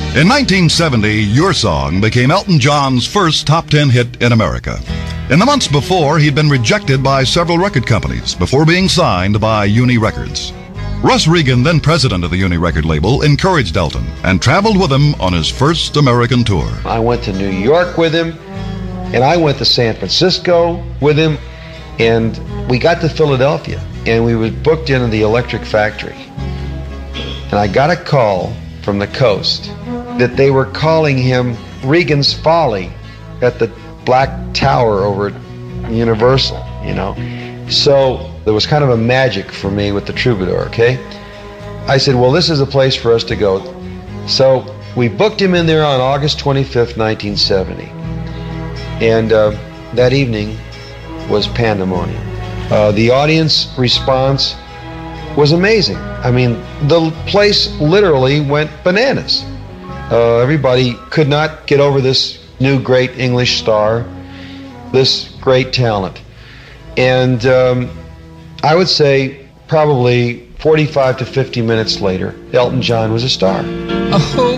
In 1970, Your Song became Elton John's first top 10 hit in America. In the months before, he'd been rejected by several record companies before being signed by Uni Records. Russ Regan, then president of the Uni record label, encouraged Elton and traveled with him on his first American tour. I went to New York with him, and I went to San Francisco with him, and we got to Philadelphia, and we were booked into the Electric Factory. And I got a call from the Coast that they were calling him Regan's Folly at the Black Tower over at Universal, you know. So there was kind of a magic for me with the Troubadour, okay? I said, well, this is a place for us to go. So we booked him in there on August 25th, 1970. And that evening was pandemonium. The audience response was amazing. I mean, the place literally went bananas. Everybody could not get over this new great English star, this great talent. And I would say probably 45 to 50 minutes later, Elton John was a star. Oh,